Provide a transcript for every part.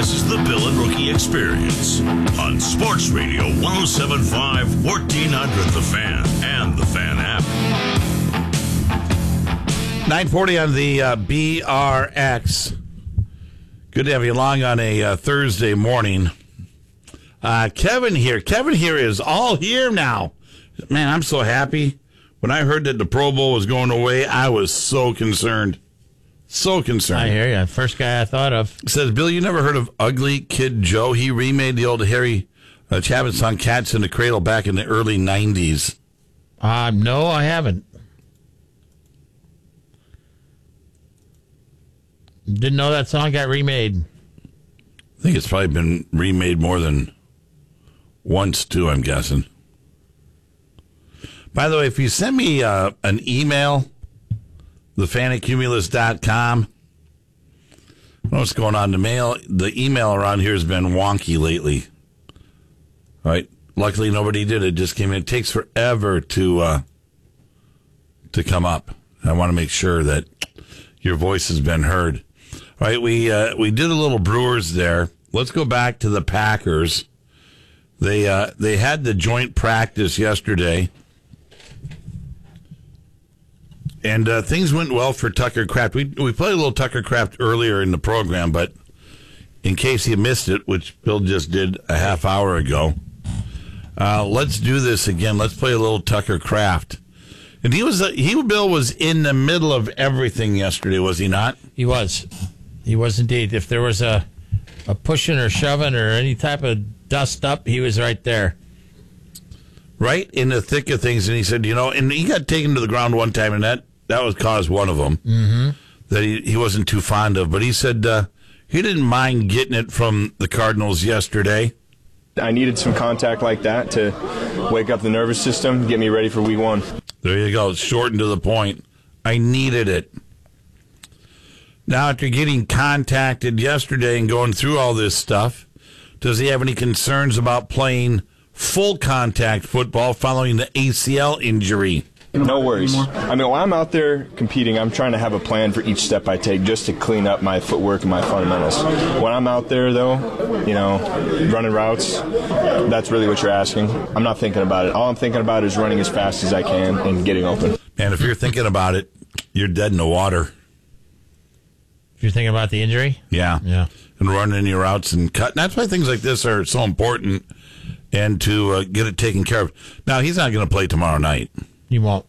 This is the Bill and Rookie Experience on Sports Radio 107.5, 1400 The Fan and The Fan app. 9:40 on the BRX. Good to have you along on a Thursday morning. Kevin here. Kevin here is all here now. Man, I'm so happy. When I heard that the Pro Bowl was going away, I was so concerned. So concerned. I hear you. First guy I thought of. Says, Bill, you never heard of Ugly Kid Joe? He remade the old Harry Chapin song Cats in the Cradle back in the early 90s. No, I haven't. Didn't know that song got remade. I think it's probably been remade more than once, too, I'm guessing. By the way, if you send me an email, thefanacumulus.com, I don't know what's going on. The email around here has been wonky lately. All right. Luckily, nobody did. It just came in. It takes forever to come up. I want to make sure that your voice has been heard. All right, we did a little Brewers there. Let's go back to the Packers. They had the joint practice yesterday, and things went well for Tucker Kraft. We played a little Tucker Kraft earlier in the program, but in case you missed it, which Bill just did a half hour ago, let's do this again. Let's play a little Tucker Kraft. And Bill was in the middle of everything yesterday, was he not? He was. He was indeed. If there was a pushing or shoving or any type of dust up, he was right there. Right in the thick of things. And he said, and he got taken to the ground one time, and that was caused one of them that he wasn't too fond of. But he said he didn't mind getting it from the Cardinals yesterday. I needed some contact like that to wake up the nervous system, get me ready for week one. There you go. It's short and to the point. I needed it. Now, after getting contacted yesterday and going through all this stuff, does he have any concerns about playing full contact football following the ACL injury? No worries. I mean, when I'm out there competing, I'm trying to have a plan for each step I take just to clean up my footwork and my fundamentals. When I'm out there, though, running routes, that's really what you're asking. I'm not thinking about it. All I'm thinking about is running as fast as I can and getting open. And if you're thinking about it, you're dead in the water. If you're thinking about the injury? Yeah. And running your routes and cutting. That's why things like this are so important and to get it taken care of. Now, he's not going to play tomorrow night. He won't.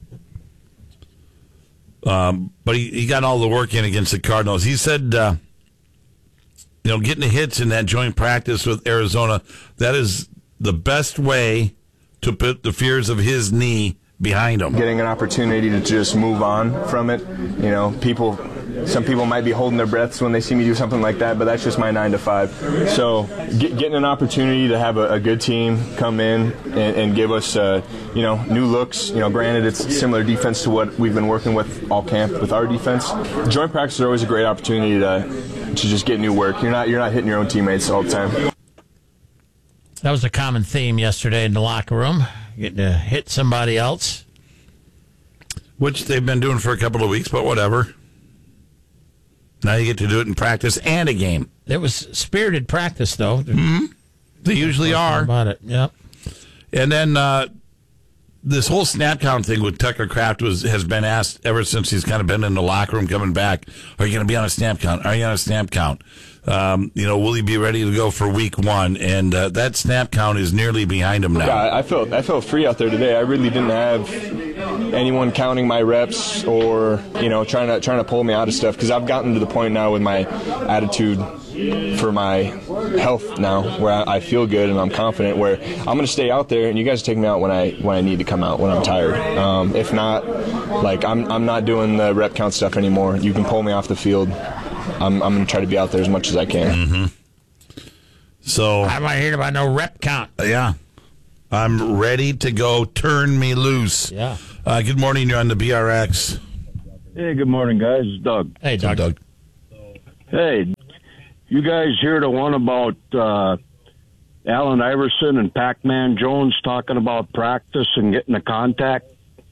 But he got all the work in against the Cardinals. He said, getting the hits in that joint practice with Arizona, that is the best way to put the fears of his knee behind him. Getting an opportunity to just move on from it. Some people might be holding their breaths when they see me do something like that, but that's just my 9 to 5. So getting an opportunity to have a good team come in and give us, new looks. Granted, it's similar defense to what we've been working with all camp with our defense. Joint practice are always a great opportunity to just get new work. You're not hitting your own teammates all the time. That was a common theme yesterday in the locker room, getting to hit somebody else. Which they've been doing for a couple of weeks, but whatever. Now you get to do it in practice and a game. It was spirited practice, though. Mm-hmm. They usually are. About it, yep. And then this whole snap count thing with Tucker Kraft has been asked ever since he's kind of been in the locker room coming back. Are you going to be on a snap count? Are you on a snap count? Will he be ready to go for week one? And that snap count is nearly behind him now. Yeah, I felt free out there today. I really didn't have anyone counting my reps or trying to pull me out of stuff, because I've gotten to the point now with my attitude for my health now where I feel good and I'm confident, where I'm going to stay out there and you guys take me out when I need to come out, when I'm tired. If not, I'm not doing the rep count stuff anymore. You can pull me off the field. I'm going to try to be out there as much as I can. Mm-hmm. So I'm not hearing about no rep count. Yeah. I'm ready to go. Turn me loose. Yeah. Good morning. You're on the BRX. Hey, good morning, guys. It's Doug. Hey, Doug. Hey, you guys hear the one about Allen Iverson and Pac-Man Jones talking about practice and getting the contact?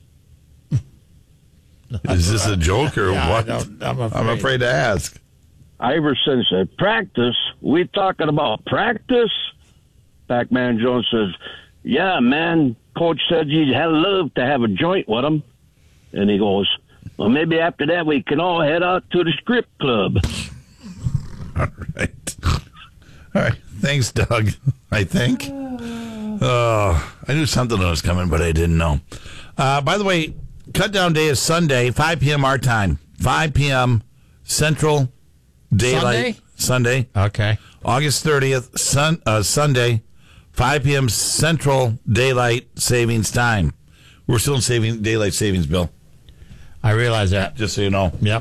Is this a joke or what? I'm I'm afraid to ask. Iverson said, practice? we talking about practice? Pac-Man Jones says, yeah, man, Coach said you'd love to have a joint with him. And he goes, well, maybe after that we can all head out to the strip club. All right. All right. Thanks, Doug, I think. I knew something was coming, but I didn't know. By the way, cut down day is Sunday, 5 p.m. our time. 5 p.m. Central Daylight. Sunday? Okay. August 30th, Sunday, 5 p.m. Central Daylight Savings Time. We're still in Daylight Savings, Bill. I realize that. Just so you know. Yep.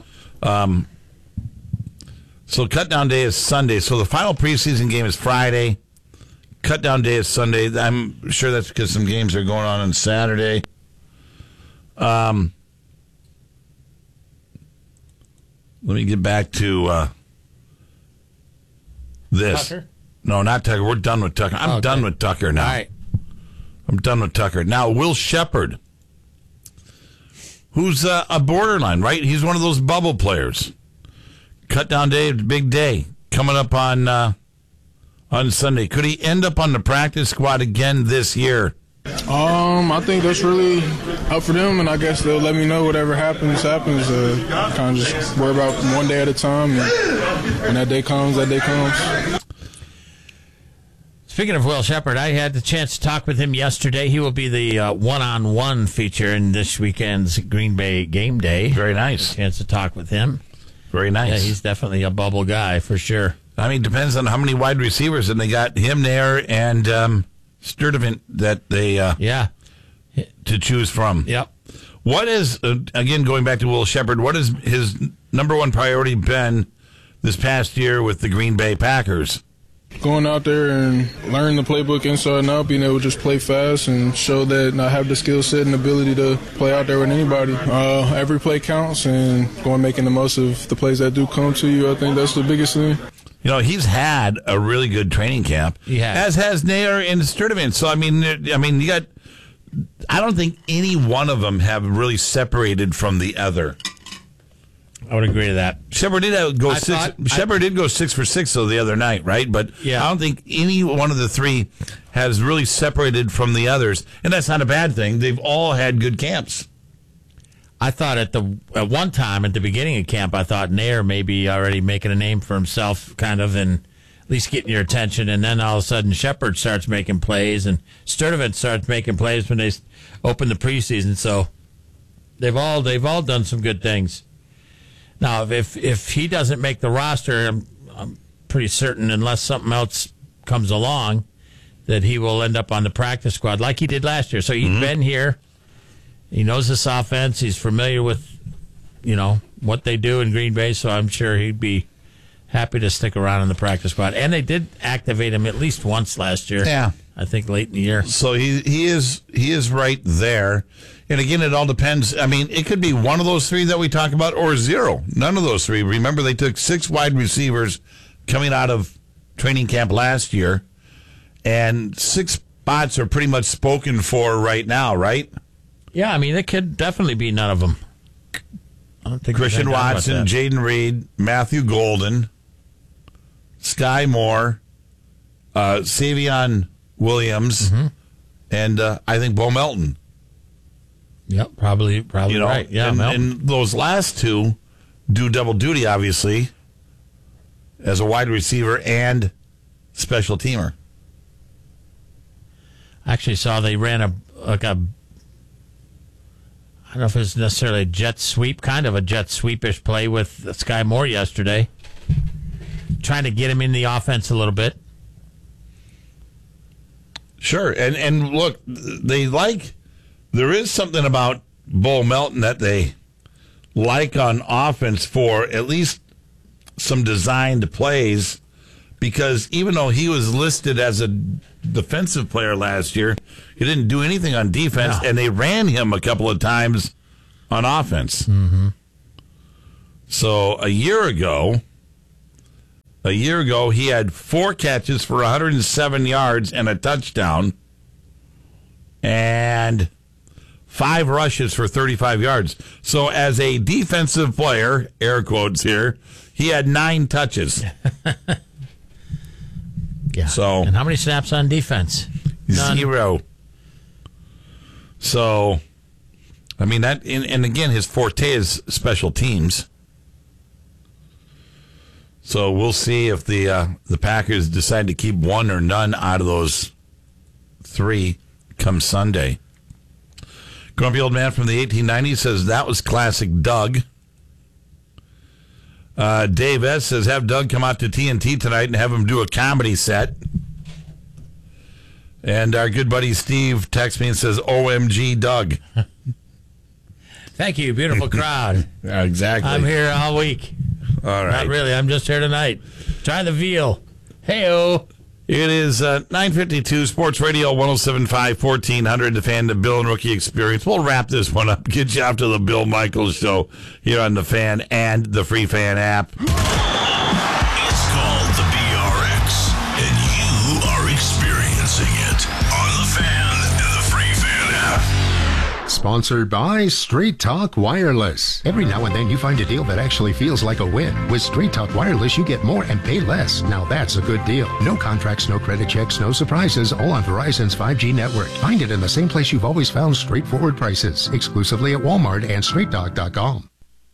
So cut down day is Sunday. So the final preseason game is Friday. Cut down day is Sunday. I'm sure that's because some games are going on Saturday. Let me get back to this. Tucker? No, not Tucker. We're done with Tucker. I'm done with Tucker now. All right. I'm done with Tucker. Now, Will Shepherd, who's a borderline, right? He's one of those bubble players. Cut down day, big day, coming up on Sunday. Could he end up on the practice squad again this year? I think that's really up for them, and I guess they'll let me know whatever happens. Kind of just worry about one day at a time, and when that day comes, that day comes. Speaking of Will Shepherd, I had the chance to talk with him yesterday. He will be the one-on-one feature in this weekend's Green Bay game day. Very nice. Chance to talk with him. Very nice. Yeah, he's definitely a bubble guy for sure. I mean, depends on how many wide receivers, and they got him there and Sturdivant that they to choose from. Yep. What is again going back to Will Shepherd? What has his number one priority been this past year with the Green Bay Packers? Going out there and learn the playbook inside and out, being able to just play fast and show that I have the skill set and ability to play out there with anybody. Every play counts, and making the most of the plays that do come to you. I think that's the biggest thing. You know, he's had a really good training camp, as has Nair and Sturdivant. So I mean, you got. I don't think any one of them have really separated from the other. I would agree to that. Shepherd did go 6 for 6 though the other night, right? But I don't think any one of the three has really separated from the others, and that's not a bad thing. They've all had good camps. I thought at one time at the beginning of camp, I thought Nair may be already making a name for himself, kind of, and at least getting your attention. And then all of a sudden, Shepherd starts making plays, and Sturdivant starts making plays when they open the preseason. So they've all done some good things. Now, if he doesn't make the roster, I'm pretty certain, unless something else comes along, that he will end up on the practice squad like he did last year. So he's been here. He knows this offense. He's familiar with, what they do in Green Bay. So I'm sure he'd be happy to stick around in the practice squad. And they did activate him at least once last year. Yeah, I think late in the year. So he is right there. And again, it all depends. I mean, it could be one of those three that we talk about or zero. None of those three. Remember, they took 6 wide receivers coming out of training camp last year, and 6 spots are pretty much spoken for right now, right? Yeah, I mean, it could definitely be none of them. I don't think Christian Watson, Jaden Reed, Matthew Golden, Sky Moore, Savion Williams, and I think Bo Melton. Yep, probably right. Yeah, and those last 2 do double duty, obviously, as a wide receiver and special teamer. I actually saw they ran a I don't know if it was necessarily a jet sweep, kind of a jet sweepish play with Sky Moore yesterday, trying to get him in the offense a little bit. Sure, and look, there is something about Bo Melton that they like on offense for at least some designed plays, because even though he was listed as a defensive player last year, he didn't do anything on defense, and they ran him a couple of times on offense. So a year ago, he had 4 catches for 107 yards and a touchdown, and 5 rushes for 35 yards. So as a defensive player, air quotes here, he had 9 touches. Yeah. So, and how many snaps on defense? None. 0. So, I mean, that, and again, his forte is special teams. So we'll see if the Packers decide to keep one or none out of those 3 come Sunday. Grumpy Old Man from the 1890s says that was classic Doug. Dave S. says have Doug come out to TNT tonight and have him do a comedy set. And our good buddy Steve texts me and says, OMG Doug. Thank you, beautiful crowd. Yeah, exactly. I'm here all week. All right. Not really. I'm just here tonight. Try the veal. Hey-o. It is 9:52, Sports Radio 107.5, 1400, the Fan, the Bill and Rookie Experience. We'll wrap this one up, get you out to the Bill Michaels Show here on the Fan and the Free Fan app. It's called the BRX, and you are experiencing it on the Fan and the Free Fan app. Sponsored by Straight Talk Wireless. Every now and then you find a deal that actually feels like a win. With Straight Talk Wireless, you get more and pay less. Now that's a good deal. No contracts, no credit checks, no surprises, all on Verizon's 5G network. Find it in the same place you've always found straightforward prices, exclusively at Walmart and StraightTalk.com.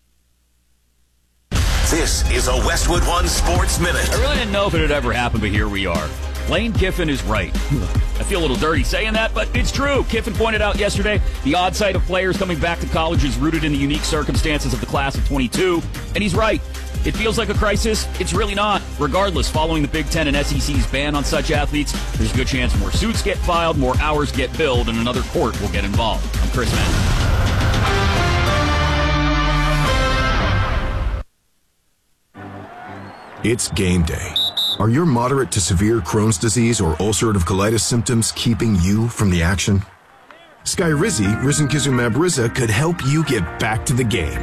This is a Westwood One Sports Minute. I really didn't know if it had ever happened, but here we are. Lane Kiffin is right. I feel a little dirty saying that, but it's true. Kiffin pointed out yesterday the odd side of players coming back to college is rooted in the unique circumstances of the class of 22, and he's right. It feels like a crisis. It's really not. Regardless, following the Big Ten and SEC's ban on such athletes, there's a good chance more suits get filed, more hours get billed, and another court will get involved. I'm Chris Mann. It's game day. Are your moderate to severe Crohn's disease or ulcerative colitis symptoms keeping you from the action? Skyrizi, risankizumab Riza, could help you get back to the game.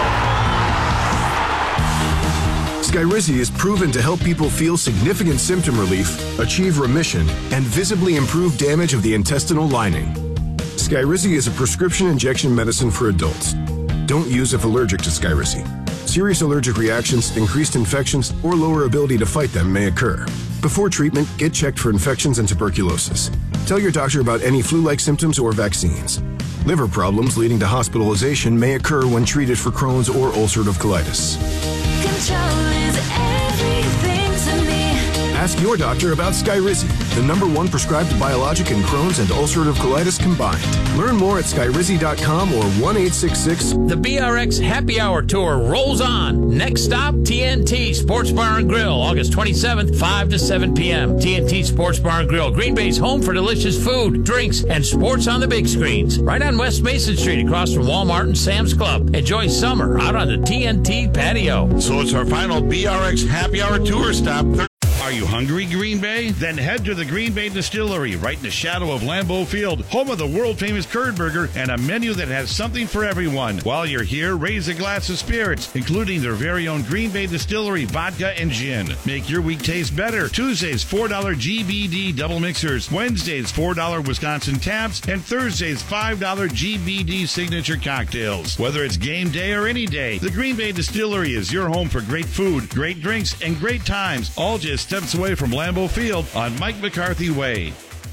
Skyrizi is proven to help people feel significant symptom relief, achieve remission, and visibly improve damage of the intestinal lining. Skyrizi is a prescription injection medicine for adults. Don't use if allergic to Skyrizi. Serious allergic reactions, increased infections, or lower ability to fight them may occur. Before treatment, get checked for infections and tuberculosis. Tell your doctor about any flu-like symptoms or vaccines. Liver problems leading to hospitalization may occur when treated for Crohn's or ulcerative colitis. Control is everything to me. Ask your doctor about Skyrizi, the #1 prescribed biologic in Crohn's and ulcerative colitis combined. Learn more at skyrizi.com or 1-866. The BRX Happy Hour Tour rolls on. Next stop, TNT Sports Bar and Grill, August 27th, 5 to 7 p.m. TNT Sports Bar and Grill, Green Bay's home for delicious food, drinks, and sports on the big screens. Right on West Mason Street, across from Walmart and Sam's Club. Enjoy summer out on the TNT patio. So it's our final BRX Happy Hour Tour stop. Are you hungry, Green Bay? Then head to the Green Bay Distillery, right in the shadow of Lambeau Field, home of the world-famous curd burger and a menu that has something for everyone. While you're here, raise a glass of spirits, including their very own Green Bay Distillery vodka and gin. Make your week taste better. Tuesdays, $4 GBD double mixers. Wednesdays, $4 Wisconsin taps. And Thursdays, $5 GBD signature cocktails. Whether it's game day or any day, the Green Bay Distillery is your home for great food, great drinks, and great times, all just steps away from Lambeau Field on Mike McCarthy Way.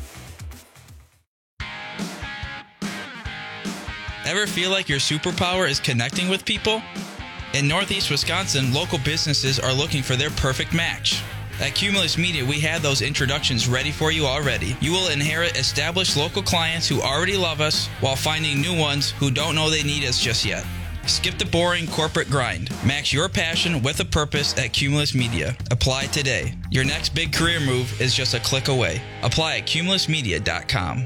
Ever feel like your superpower is connecting with people? In Northeast Wisconsin, local businesses are looking for their perfect match. At Cumulus Media, we have those introductions ready for you already. You will inherit established local clients who already love us while finding new ones who don't know they need us just yet. Skip the boring corporate grind. Match your passion with a purpose at Cumulus Media. Apply today. Your next big career move is just a click away. Apply at cumulusmedia.com.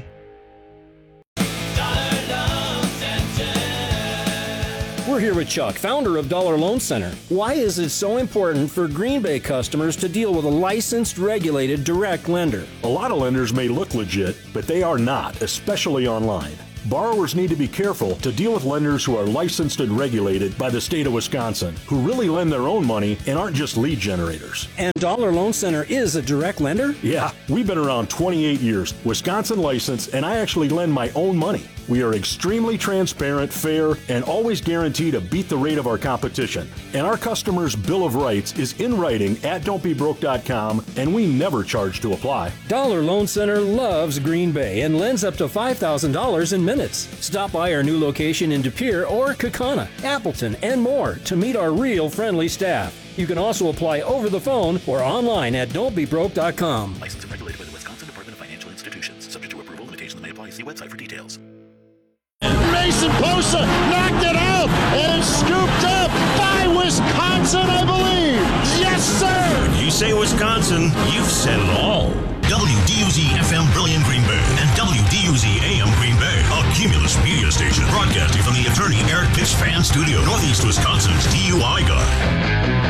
We're here with Chuck, founder of Dollar Loan Center. Why is it so important for Green Bay customers to deal with a licensed, regulated, direct lender? A lot of lenders may look legit, but they are not, especially online. Borrowers need to be careful to deal with lenders who are licensed and regulated by the state of Wisconsin, who really lend their own money and aren't just lead generators. And Dollar Loan Center is a direct lender? Yeah, we've been around 28 years, Wisconsin licensed, and I actually lend my own money. We are extremely transparent, fair, and always guarantee to beat the rate of our competition. And our customers' Bill of Rights is in writing at don'tbebroke.com, and we never charge to apply. Dollar Loan Center loves Green Bay and lends up to $5,000 in minutes. Stop by our new location in De Pere or Kaukauna, Appleton, and more to meet our real friendly staff. You can also apply over the phone or online at don'tbebroke.com. Licensed and regulated by the Wisconsin Department of Financial Institutions. Subject to approval, limitations may apply. See website for details. Mason Bosa knocked it out and scooped up by Wisconsin, I believe. Yes, sir. When you say Wisconsin, you've said it all. WDUZ FM Brilliant Green Bay and WDUZ AM Green Bay, a Cumulus media station broadcasting from the attorney Eric Pitts Fan Studio, Northeast Wisconsin's DUI guy.